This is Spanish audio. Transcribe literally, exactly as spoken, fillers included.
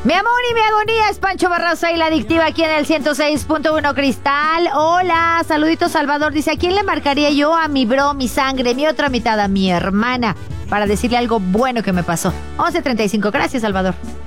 Mi amor y mi agonía es Pancho Barraza y la adictiva aquí en el ciento seis punto uno Cristal. Hola, saluditos Salvador. Dice, ¿a quién le marcaría yo? A mi bro, mi sangre, mi otra mitad, a mi hermana, para decirle algo bueno que me pasó. once treinta y cinco, gracias Salvador.